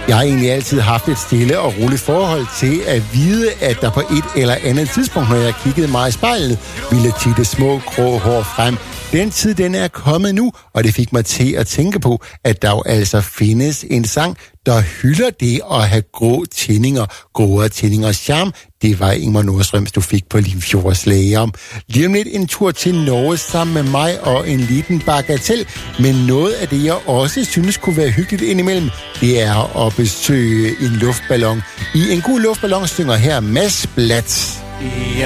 Jeg har egentlig altid haft et stille og roligt forhold til at vide, at der på et eller andet tidspunkt, når jeg kiggede mig i spejlet, ville titte små grå hår frem. Den tid, den er kommet nu, og det fik mig til at tænke på, at der jo altså findes en sang, der hylder det at have grå tændinger. Grå tændingers charme, det var Ingmar Nordstrøms, du fik på Limfjords Lager. Lige om lidt en tur til Norge sammen med mig og en liten bagatel. Men noget af det, jeg også synes kunne være hyggeligt indimellem, det er at besøge en luftballon. I en god luftballon synger her Mads Blatt.